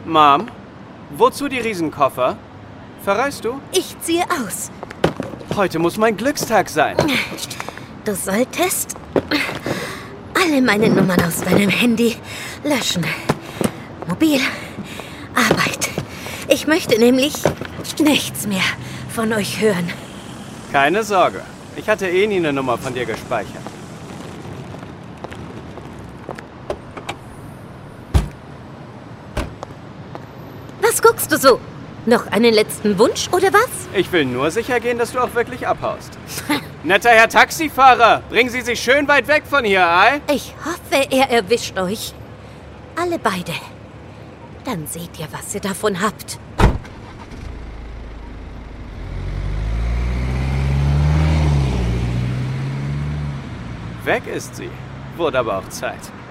Mom, wozu die Riesenkoffer? Verreist du? Ich ziehe aus. Heute muss mein Glückstag sein. Du solltest alle meine Nummern aus deinem Handy löschen. Mobil, Arbeit. Ich möchte nämlich nichts mehr von euch hören. Keine Sorge. Ich hatte eh nie eine Nummer von dir gespeichert. Was guckst du so? Noch einen letzten Wunsch oder was? Ich will nur sicher gehen, dass du auch wirklich abhaust. Netter Herr Taxifahrer, bringen Sie sich schön weit weg von hier, ei? Ich hoffe, er erwischt euch. Alle beide. Dann seht ihr, was ihr davon habt. Weg ist sie. Wurde aber auch Zeit.